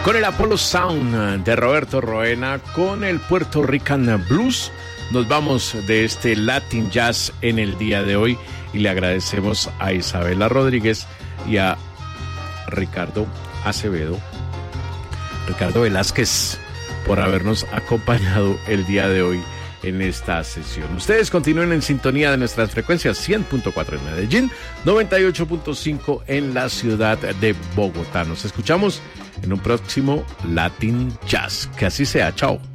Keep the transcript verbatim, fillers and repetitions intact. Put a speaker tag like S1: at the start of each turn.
S1: Con el Apollo Sound de Roberto Roena, con el Puerto Rican Blues, nos vamos de este Latin Jazz en el día de hoy y le agradecemos a Isabela Rodríguez y a Ricardo Acevedo, Ricardo Velázquez, por habernos acompañado el día de hoy en esta sesión. Ustedes continúen en sintonía de nuestras frecuencias cien punto cuatro en Medellín, noventa y ocho punto cinco en la ciudad de Bogotá. Nos escuchamos en un próximo Latin Jazz. Que así sea. Chao.